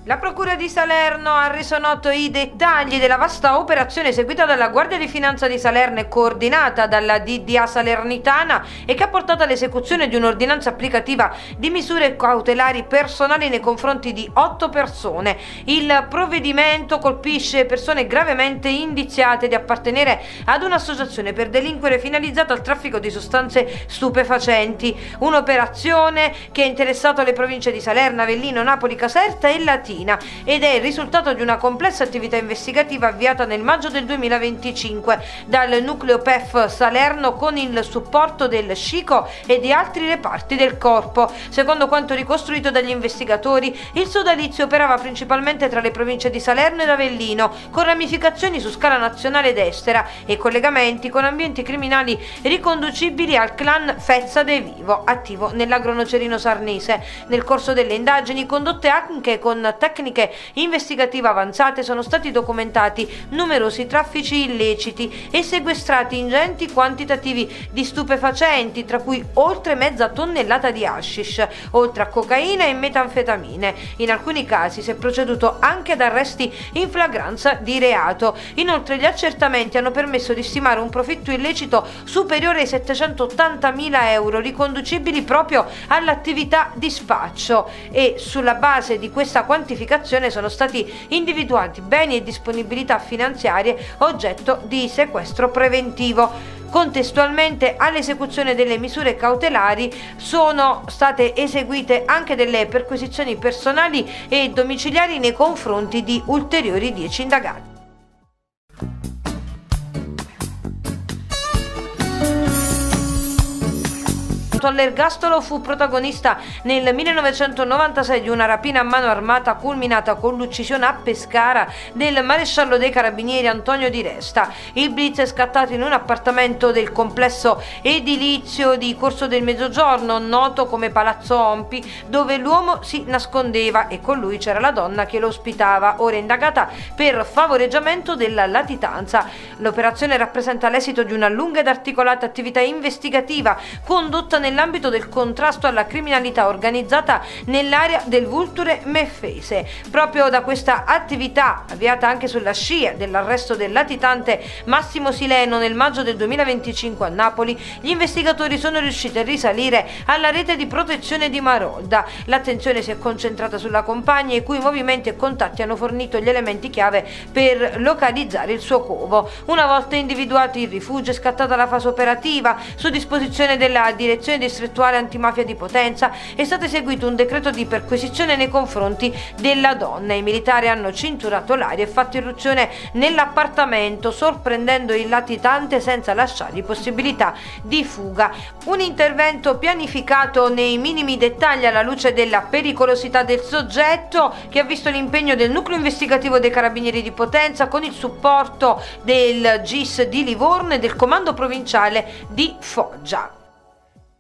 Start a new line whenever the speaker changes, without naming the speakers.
La Procura di Salerno ha reso noto i dettagli della vasta operazione eseguita dalla Guardia di Finanza di Salerno e coordinata dalla DDA Salernitana e che ha portato all'esecuzione di un'ordinanza applicativa di misure cautelari personali nei confronti di 8 persone. Il provvedimento colpisce persone gravemente indiziate di appartenere ad un'associazione per delinquere finalizzata al traffico di sostanze stupefacenti, un'operazione che ha interessato le province di Salerno, Avellino, Napoli, Caserta e Latina ed è il risultato di una complessa attività investigativa avviata nel maggio del 2025 dal nucleo PEF Salerno con il supporto del SCICO e di altri reparti del corpo. Secondo quanto ricostruito dagli investigatori, il sodalizio operava principalmente tra le province di Salerno ed Avellino, con ramificazioni su scala nazionale ed estera e collegamenti con ambienti criminali riconducibili al clan Fezza De Vivo, attivo nell'agronocerino sarnese. Nel corso delle indagini condotte anche con tecniche investigative avanzate sono stati documentati numerosi traffici illeciti e sequestrati ingenti quantitativi di stupefacenti, tra cui oltre mezza tonnellata di hashish, oltre a cocaina e metanfetamine. In alcuni casi si è proceduto anche ad arresti in flagranza di reato. Inoltre gli accertamenti hanno permesso di stimare un profitto illecito superiore ai 780.000 euro riconducibili proprio all'attività di spaccio e sulla base di questa quantificazione sono stati individuati beni e disponibilità finanziarie oggetto di sequestro preventivo. Contestualmente all'esecuzione delle misure cautelari sono state eseguite anche delle perquisizioni personali e domiciliari nei confronti di ulteriori 10 indagati. All'ergastolo fu protagonista nel 1996 di una rapina a mano armata culminata con l'uccisione a Pescara del maresciallo dei carabinieri Antonio Di Resta. Il blitz è scattato in un appartamento del complesso edilizio di Corso del Mezzogiorno, noto come Palazzo Ompi, dove l'uomo si nascondeva e con lui c'era la donna che lo ospitava, ora indagata per favoreggiamento della latitanza. L'operazione rappresenta l'esito di una lunga ed articolata attività investigativa condotta nell'ambito del contrasto alla criminalità organizzata nell'area del Vulture Meffese. Proprio da questa attività, avviata anche sulla scia dell'arresto del latitante Massimo Sileno nel maggio del 2025 a Napoli, gli investigatori sono riusciti a risalire alla rete di protezione di Marolda. L'attenzione si è concentrata sulla compagna, i cui movimenti e contatti hanno fornito gli elementi chiave per localizzare il suo covo. Una volta individuato il rifugio è scattata la fase operativa. Su disposizione della direzione distrettuale antimafia di Potenza è stato eseguito un decreto di perquisizione nei confronti della donna. I militari hanno cinturato l'aria e fatto irruzione nell'appartamento, sorprendendo il latitante senza lasciargli possibilità di fuga. Un intervento pianificato nei minimi dettagli alla luce della pericolosità del soggetto, che ha visto l'impegno del nucleo investigativo dei carabinieri di Potenza con il supporto del GIS di Livorno e del comando provinciale di Foggia.